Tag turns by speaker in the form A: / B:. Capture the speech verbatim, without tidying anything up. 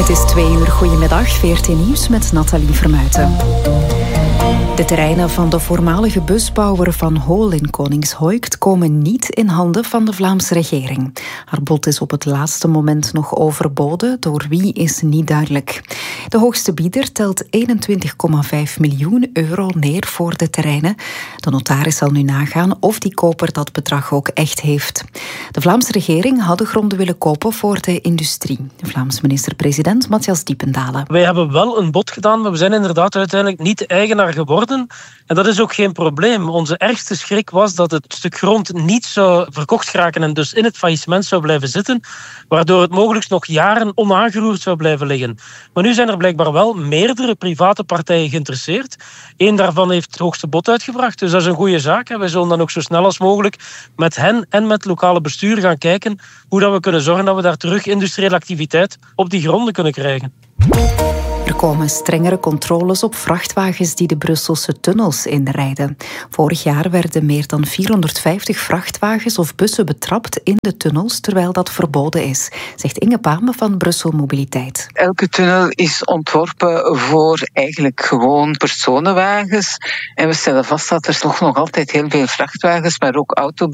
A: is twee uur. Goedemiddag, V R T Nieuws met Nathalie Vermuijten. De terreinen van de voormalige busbouwer Van Hool in Koningshoekt komen niet in handen van de Vlaamse regering. Haar bod is op het laatste moment nog overboden, door wie is niet duidelijk. De hoogste bieder telt eenentwintig komma vijf miljoen euro neer voor de terreinen. De notaris zal nu nagaan of die koper dat bedrag ook echt heeft. De Vlaamse regering had de gronden willen kopen voor de industrie. De Vlaamse minister-president Matthias Diependalen.
B: Wij hebben wel een bod gedaan, maar we zijn inderdaad uiteindelijk niet de eigenaar geworden. En dat is ook geen probleem. Onze ergste schrik was dat het stuk grond niet zou verkocht geraken en dus in het faillissement zou blijven zitten, waardoor het mogelijk nog jaren onaangeroerd zou blijven liggen. Maar nu zijn er blijkbaar wel meerdere private partijen geïnteresseerd. Eén daarvan heeft het hoogste bod uitgebracht, dus dat is een goede zaak. En wij zullen dan ook zo snel als mogelijk met hen en met het lokale bestuur gaan kijken hoe dat we kunnen zorgen dat we daar terug industriële activiteit op die gronden kunnen krijgen.
A: Er komen strengere controles op vrachtwagens die de Brusselse tunnels inrijden. Vorig jaar werden meer dan vierhonderdvijftig vrachtwagens of bussen betrapt in de tunnels, terwijl dat verboden is, zegt Inge Pame van Brussel Mobiliteit.
C: Elke tunnel is ontworpen voor eigenlijk gewoon personenwagens. En we stellen vast dat er toch nog altijd heel veel vrachtwagens, maar ook autobussen